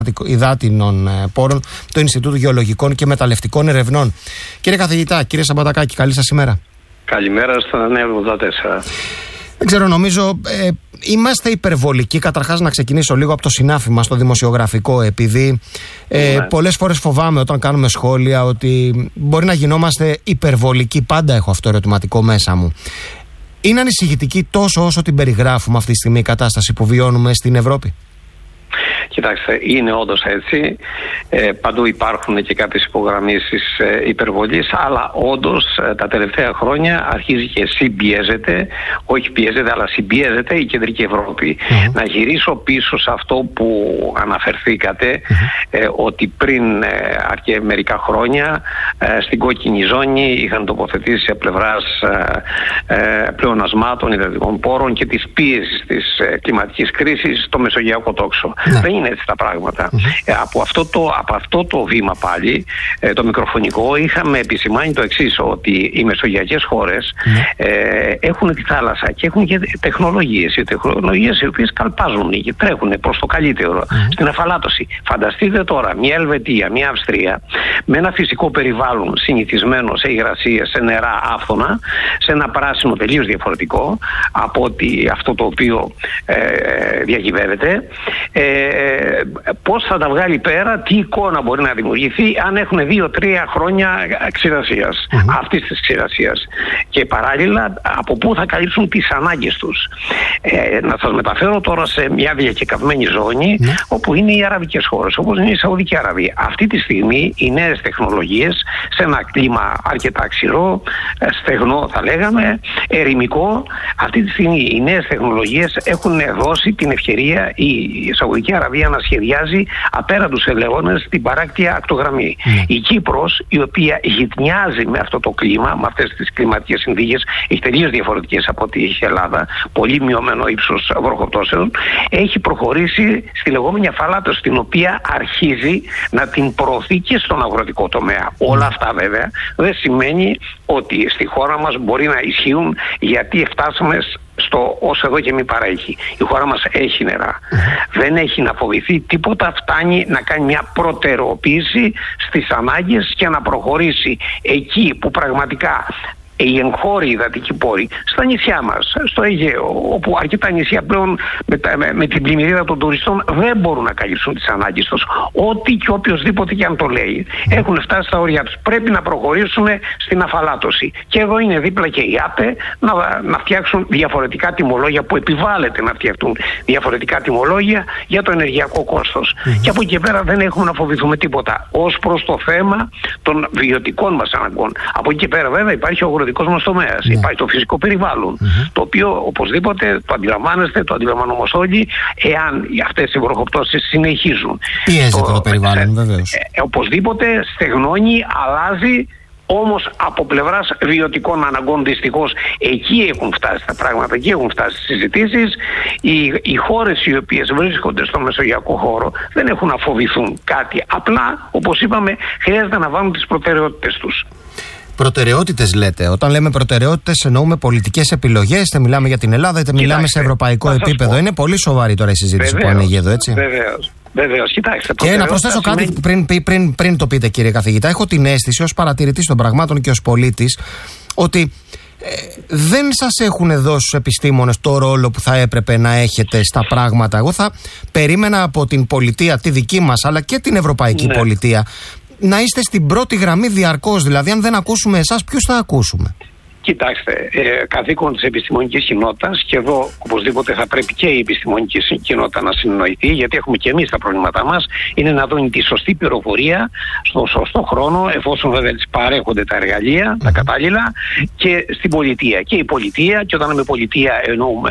υδάτινων πόρων του Ινστιτούτου Γεωλογικών και Μεταλλευτικών Ερευνών. Κύριε καθηγητά, κύριε Σαμπατακάκη, καλή σας ημέρα. Καλημέρα στα Νέα 84. Δεν ξέρω, νομίζω είμαστε υπερβολικοί. Καταρχάς, να ξεκινήσω λίγο από το συνάφι μας, το δημοσιογραφικό, επειδή πολλές φορές φοβάμαι όταν κάνουμε σχόλια ότι μπορεί να γινόμαστε υπερβολικοί. Πάντα έχω αυτό το ερωτηματικό μέσα μου. Είναι ανησυχητική τόσο όσο την περιγράφουμε αυτή τη στιγμή η κατάσταση που βιώνουμε στην Ευρώπη? Κοιτάξτε, είναι όντως έτσι. Παντού υπάρχουν και κάποιες υπογραμμίσεις υπερβολής, αλλά όντως τα τελευταία χρόνια αρχίζει και συμπιέζεται, όχι πιέζεται, αλλά συμπιέζεται η Κεντρική Ευρώπη. Να γυρίσω πίσω σε αυτό που αναφερθήκατε, ότι πριν μερικά χρόνια στην κόκκινη ζώνη είχαν τοποθετήσει σε πλευράς πλεονασμάτων υδατικών πόρων και της πίεσης της κλιματικής κρίσης στο Μεσογειακό τόξο. Δεν είναι έτσι τα πράγματα. Από αυτό το βήμα πάλι, το μικροφωνικό, είχαμε επισημάνει το εξής, ότι οι μεσογειακές χώρες έχουν τη θάλασσα και έχουν και τεχνολογίες. Οι τεχνολογίες οι οποίες καλπάζουν και τρέχουν προς το καλύτερο στην αφαλάτωση. Φανταστείτε τώρα μια Ελβετία, μια Αυστρία, με ένα φυσικό περιβάλλον συνηθισμένο σε υγρασίες, σε νερά άφθονα, σε ένα πράσινο τελείως διαφορετικό από ότι αυτό το οποίο διακυβεύεται. Πώς θα τα βγάλει πέρα, τι εικόνα μπορεί να δημιουργηθεί αν έχουν 2-3 χρόνια ξηρασίας, αυτής της ξηρασίας, και παράλληλα από πού θα καλύψουν τις ανάγκες τους. Να σας μεταφέρω τώρα σε μια διακεκαυμένη ζώνη όπου είναι οι αραβικές χώρες, όπως είναι η Σαουδική Αραβία. Αυτή τη στιγμή οι νέες τεχνολογίες, σε ένα κλίμα αρκετά ξηρό, στεγνό θα λέγαμε, ερημικό, αυτή τη στιγμή οι νέες τεχνολογίες έχουν δώσει την ευκαιρία η Σαουδική Αραβία να σχεδιάζει απέραντους ελαιώνες την παράκτια ακτογραμμή. Η Κύπρος, η οποία γυτνιάζει με αυτό το κλίμα, με αυτές τις κλιματικές συνθήκες, έχει τελείως διαφορετικές από ό,τι έχει η Ελλάδα, πολύ μειωμένο ύψος βροχοπτώσεων, έχει προχωρήσει στη λεγόμενη αφαλάτωση, την οποία αρχίζει να την προωθεί και στον αγροτικό τομέα. Όλα αυτά βέβαια δεν σημαίνει ότι στη χώρα μας μπορεί να ισχύουν, γιατί φτάσαμε στο όσο εδώ και μη παρέχει. Η χώρα μας έχει νερά. Δεν έχει να φοβηθεί τίποτα, φτάνει να κάνει μια προτεραιοποίηση στις ανάγκες και να προχωρήσει εκεί που πραγματικά οι εγχώροι υδατικοί πόροι, στα νησιά μας, στο Αιγαίο, όπου αρκετά νησιά πλέον με την πλημμυρίδα των τουριστών δεν μπορούν να καλύψουν τις ανάγκες τους. Ό,τι και οποιοσδήποτε και αν το λέει, έχουν φτάσει στα όρια τους. Πρέπει να προχωρήσουν στην αφαλάτωση. Και εδώ είναι δίπλα και οι ΑΠΕ να φτιάξουν διαφορετικά τιμολόγια, που επιβάλλεται να φτιαχτούν διαφορετικά τιμολόγια για το ενεργειακό κόστος. Και από εκεί πέρα δεν έχουμε να φοβηθούμε τίποτα ως προς το θέμα των βιωτικών μας αναγκών. Από εκεί πέρα βέβαια υπάρχει ο αγροτικός μας τομέας, υπάρχει το φυσικό περιβάλλον, το οποίο οπωσδήποτε το αντιλαμβάνεστε, το αντιλαμβανόμαστε όλοι, εάν αυτές οι βροχοπτώσεις συνεχίζουν. Πιέζεται το περιβάλλον, βεβαίως. Οπωσδήποτε στεγνώνει, αλλάζει. Όμως από πλευράς βιωτικών αναγκών δυστυχώς εκεί έχουν φτάσει τα πράγματα, εκεί έχουν φτάσει τις συζητήσεις. Οι χώρες οι οποίες βρίσκονται στο μεσογειακό χώρο δεν έχουν να φοβηθούν κάτι. Απλά, όπως είπαμε, χρειάζεται να βάλουν τις προτεραιότητες τους. Προτεραιότητες λέτε. Όταν λέμε προτεραιότητες εννοούμε πολιτικές επιλογές, είτε μιλάμε για την Ελλάδα είτε μιλάμε σε ευρωπαϊκό επίπεδο. Είναι πολύ σοβαρή τώρα η συζήτηση που ανοίγει εδώ, έτσι. Βεβαίως, κοιτάξτε. Και να προσθέσω κάτι πριν το πείτε, κύριε καθηγητά. Έχω την αίσθηση ως παρατηρητής των πραγμάτων και ως πολίτης ότι δεν σας έχουν δώσει στους επιστήμονες το ρόλο που θα έπρεπε να έχετε στα πράγματα. Εγώ θα περίμενα από την πολιτεία, τη δική μας, αλλά και την ευρωπαϊκή πολιτεία, να είστε στην πρώτη γραμμή διαρκώς. Δηλαδή, αν δεν ακούσουμε εσάς, ποιους θα ακούσουμε? Κοιτάξτε, καθήκον της επιστημονικής κοινότητας, και εδώ οπωσδήποτε θα πρέπει και η επιστημονική κοινότητα να συνεννοηθεί, γιατί έχουμε και εμείς τα προβλήματά μας, είναι να δουν τη σωστή πληροφορία στο σωστό χρόνο, εφόσον βέβαια τις παρέχονται τα εργαλεία, τα κατάλληλα, και στην πολιτεία. Και η πολιτεία, και όταν λέμε πολιτεία εννοούμε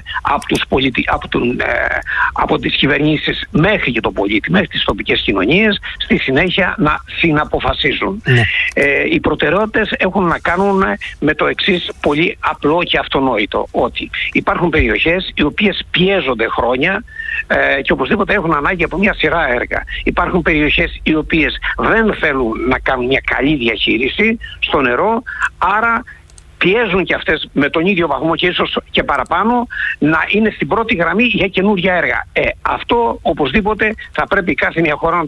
από τις κυβερνήσεις μέχρι και το πολίτη, μέχρι τις τοπικές κοινωνίες, στη συνέχεια να συναποφασίζουν. Οι προτεραιότητες έχουν να κάνουν με το εξής πολύ απλό και αυτονόητο, ότι υπάρχουν περιοχές οι οποίες πιέζονται χρόνια και οπωσδήποτε έχουν ανάγκη από μια σειρά έργα. Υπάρχουν περιοχές οι οποίες δεν θέλουν να κάνουν μια καλή διαχείριση στο νερό, άρα πιέζουν και αυτές με τον ίδιο βαθμό και ίσως και παραπάνω να είναι στην πρώτη γραμμή για καινούργια έργα. Αυτό οπωσδήποτε θα πρέπει κάθε μια χώρα να